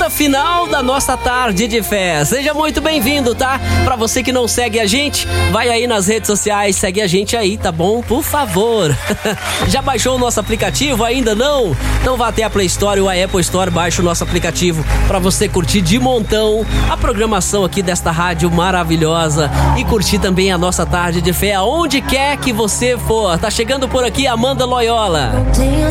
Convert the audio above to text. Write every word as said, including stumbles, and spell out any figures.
reta final da nossa tarde de fé. Seja muito bem-vindo, tá? Pra você que não segue a gente, vai aí nas redes sociais, segue a gente aí, tá bom? Por favor. Já baixou o nosso aplicativo? Ainda não? Então vá até a Play Store ou a Apple Store, baixa o nosso aplicativo pra você curtir de montão a programação aqui desta rádio maravilhosa e curtir também a nossa tarde de fé aonde quer que você for. Tá chegando por aqui Amanda Loyola.